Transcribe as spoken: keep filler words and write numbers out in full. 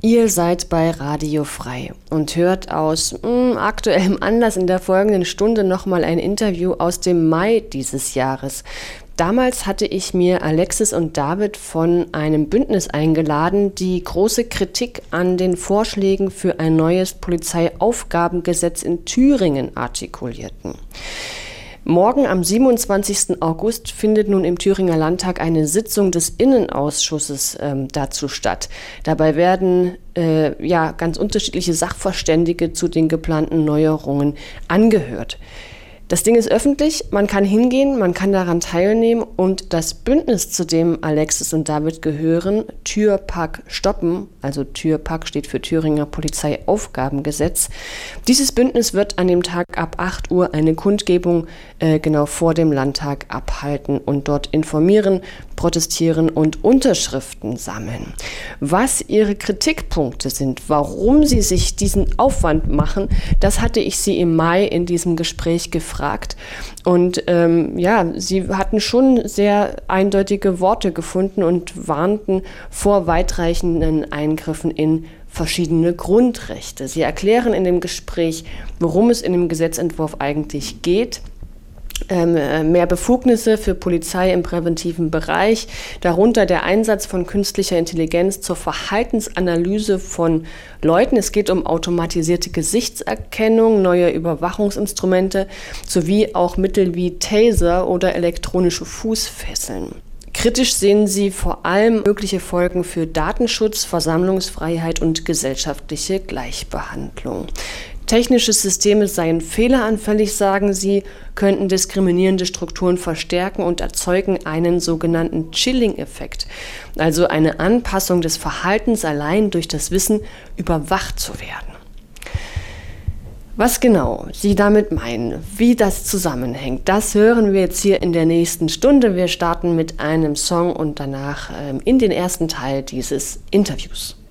Ihr seid bei Radio Frei und hört aus mh, aktuellem Anlass in der folgenden Stunde nochmal ein Interview aus dem Mai dieses Jahres. Damals hatte ich mir Alexis und David von einem Bündnis eingeladen, die große Kritik an den Vorschlägen für ein neues Polizeiaufgabengesetz in Thüringen artikulierten. Morgen am siebenundzwanzigsten August findet nun im Thüringer Landtag eine Sitzung des Innenausschusses ähm, dazu statt. Dabei werden äh, ja ganz unterschiedliche Sachverständige zu den geplanten Neuerungen angehört. Das Ding ist öffentlich, man kann hingehen, man kann daran teilnehmen und das Bündnis, zu dem Alexis und David gehören, ThürPack stoppen, also ThürPack steht für Thüringer Polizeiaufgabengesetz. Dieses Bündnis wird an dem Tag ab acht Uhr eine Kundgebung äh, genau vor dem Landtag abhalten und dort informieren, protestieren und Unterschriften sammeln. Was ihre Kritikpunkte sind, warum sie sich diesen Aufwand machen, das hatte ich sie im Mai in diesem Gespräch gefragt. Gefragt. Und ähm, ja, sie hatten schon sehr eindeutige Worte gefunden und warnten vor weitreichenden Eingriffen in verschiedene Grundrechte. Sie erklären in dem Gespräch, worum es in dem Gesetzentwurf eigentlich geht. Ähm, mehr Befugnisse für Polizei im präventiven Bereich, darunter der Einsatz von künstlicher Intelligenz zur Verhaltensanalyse von Leuten. Es geht um automatisierte Gesichtserkennung, neue Überwachungsinstrumente sowie auch Mittel wie Taser oder elektronische Fußfesseln. Kritisch sehen sie vor allem mögliche Folgen für Datenschutz, Versammlungsfreiheit und gesellschaftliche Gleichbehandlung. Technische Systeme seien fehleranfällig, sagen sie, könnten diskriminierende Strukturen verstärken und erzeugen einen sogenannten Chilling-Effekt, also eine Anpassung des Verhaltens allein durch das Wissen, überwacht zu werden. Was genau sie damit meinen, wie das zusammenhängt, das hören wir jetzt hier in der nächsten Stunde. Wir starten mit einem Song und danach ähm, in den ersten Teil dieses Interviews.